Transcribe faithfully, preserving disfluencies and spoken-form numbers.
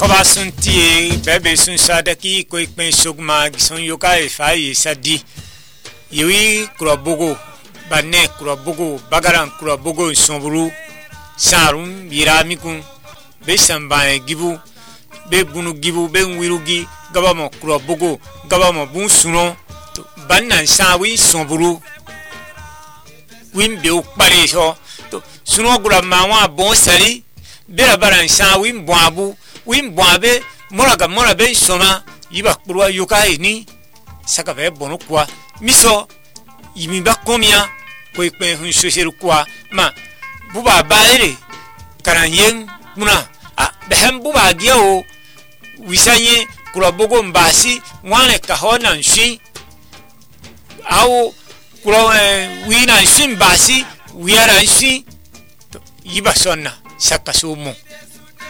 Koba sunti bebe sun sadaki ko ikpen sogma gison yoka e fayi sadi yewi kurabogo banne kurabogo bagaran kurabogo sonburu sarum yiramikun be samba gibu be bunu gibu be wirugi gabamo kurabogo gabamo bun suno bannan sawi sonburu wimbe ukpare so to suno gura mawa bon sari bera baran sawi mbabu wim boabe moraga morabe soma yiba kurwa yoka ni saka be bono kwa miso yimi ba komia ko ikpe hun soseru kwa ma buba baere karanyen muna a behem buba giao wisanye kurwa bogo mbasi wane kahona nshi au kurwa wina nshi mbasi wiara nshi yiba sonna saka sumo